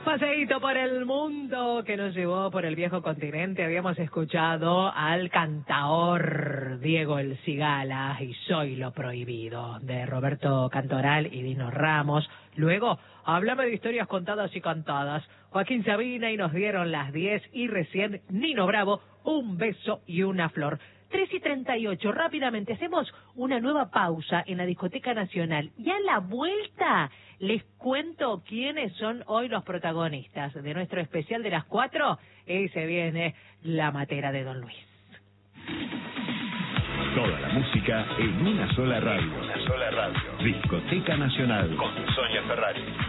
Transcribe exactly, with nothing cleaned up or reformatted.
Paseíto por el mundo que nos llevó por el viejo continente. Habíamos escuchado al cantaor Diego El Cigala y Soy lo Prohibido, de Roberto Cantoral y Dino Ramos. Luego, háblame de historias contadas y cantadas. Joaquín Sabina y Nos dieron las diez, y recién Nino Bravo, Un beso y una flor. tres y treinta y ocho, rápidamente hacemos una nueva pausa en la Discoteca Nacional y a la vuelta les cuento quiénes son hoy los protagonistas de nuestro especial de las cuatro, y se viene la matera de Don Luis. Toda la música en una sola radio. Una sola radio. Discoteca Nacional con Sonia Ferrari.